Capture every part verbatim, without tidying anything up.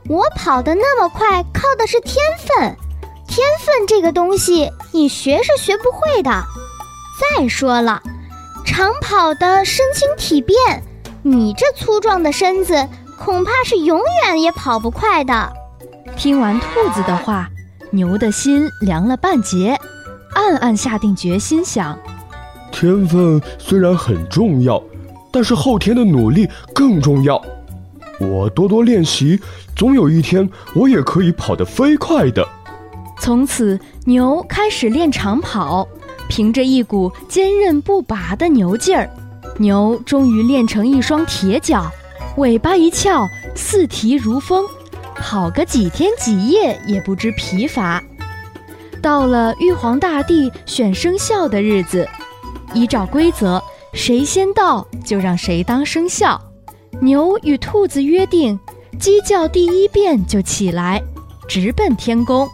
我跑得那么快，靠的是天分。天分这个东西，你学是学不会的。再说了，长跑的身轻体便，你这粗壮的身子，恐怕是永远也跑不快的。 听完兔子的话，牛的心凉了半截，暗暗下定决心想： 天分虽然很重要，但是后天的努力更重要。我多多练习，总有一天我也可以跑得飞快的。 从此，牛开始练长跑，凭着一股坚韧不拔的牛劲儿，牛终于练成一双铁脚，尾巴一翘，四蹄如风，跑个几天几夜也不知疲乏。到了玉皇大帝选生肖的日子，依照规则，谁先到就让谁当生肖。牛与兔子约定，鸡叫第一遍就起来，直奔天宫。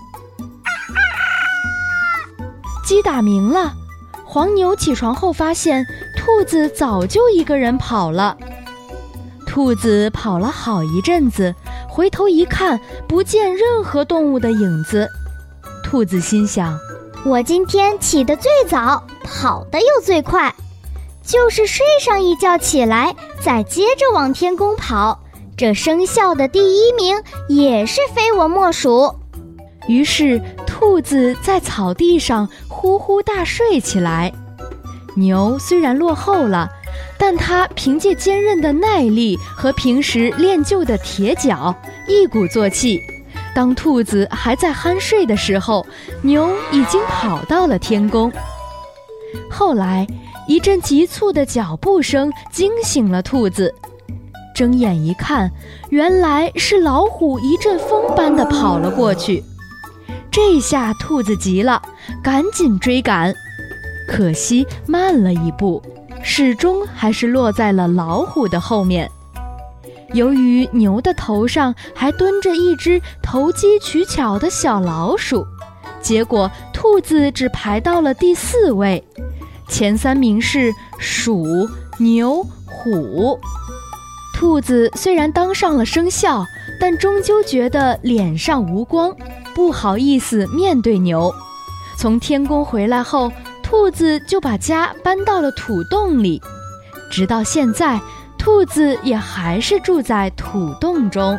鸡打鸣了，黄牛起床后发现兔子早就一个人跑了。兔子跑了好一阵子，回头一看，不见任何动物的影子。兔子心想： 我今天起得最早，跑得又最快，就是睡上一觉起来，再接着往天宫跑，这生肖的第一名也是非我莫属。 于是兔子在草地上呼呼大睡起来。牛虽然落后了，但它凭借坚韧的耐力和平时练就的铁脚，一鼓作气。当兔子还在酣睡的时候，牛已经跑到了天宫。后来一阵急促的脚步声惊醒了兔子，睁眼一看，原来是老虎一阵风般地跑了过去。这下兔子急了，赶紧追赶，可惜慢了一步，始终还是落在了老虎的后面。由于牛的头上还蹲着一只投机取巧的小老鼠，结果兔子只排到了第四位，前三名是鼠、牛、虎。兔子虽然当上了生肖，但终究觉得脸上无光，不好意思面对牛。从天宫回来后，兔子就把家搬到了土洞里，直到现在，兔子也还是住在土洞中。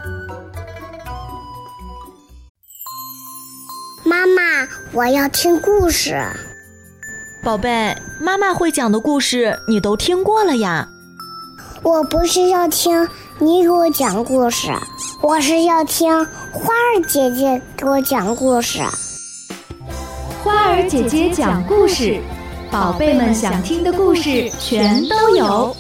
妈妈，我要听故事。 宝贝，妈妈会讲的故事你都听过了呀。 我不是要听你给我讲故事，我是要听花儿姐姐给我讲故事。 花儿姐姐讲故事，宝贝们想听的故事全都有。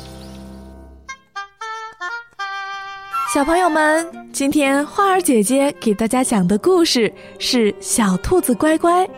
小朋友们，今天花儿姐姐给大家讲的故事是小兔子乖乖。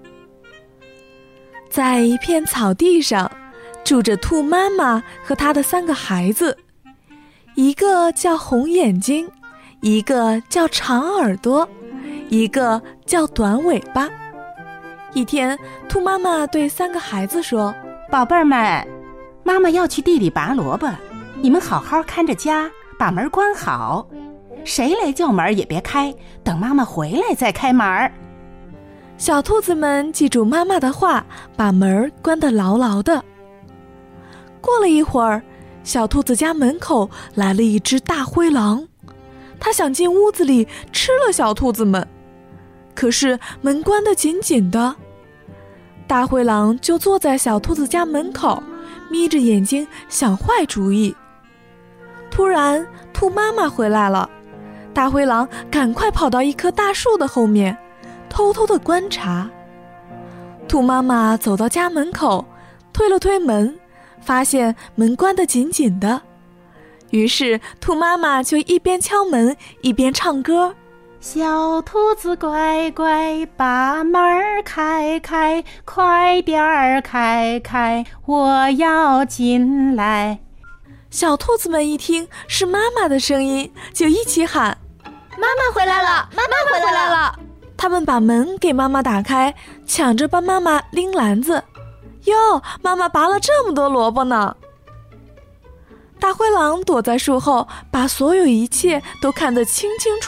在一片草地上，住着兔妈妈和她的三个孩子，一个叫红眼睛，一个叫长耳朵，一个叫短尾巴。一天，兔妈妈对三个孩子说： 宝贝儿们，妈妈要去地里拔萝卜，你们好好看着家，把门关好，谁来叫门也别开，等妈妈回来再开门。 小兔子们记住妈妈的话，把门关得牢牢的。过了一会儿，小兔子家门口来了一只大灰狼，它想进屋子里吃了小兔子们，可是门关得紧紧的。大灰狼就坐在小兔子家门口，眯着眼睛想坏主意。突然，兔妈妈回来了，大灰狼赶快跑到一棵大树的后面，偷偷地观察。兔妈妈走到家门口，推了推门，发现门关得紧紧的，于是兔妈妈就一边敲门一边唱歌： 小兔子乖乖，把门开开，快点儿开开，我要进来。 小兔子们一听是妈妈的声音，就一起喊： 妈妈回来了，妈妈回来了。 他们把门给妈妈打开，抢着帮妈妈拎篮子。哟，妈妈拔了这么多萝卜呢。大灰狼躲在树后，把所有一切都看得清清楚楚。